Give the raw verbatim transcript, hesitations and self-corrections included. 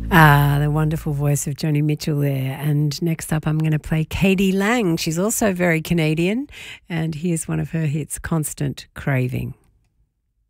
Ah, the wonderful voice of Joni Mitchell there. And next up, I'm going to play Katie Lang. She's also very Canadian, and here's one of her hits, Constant Craving.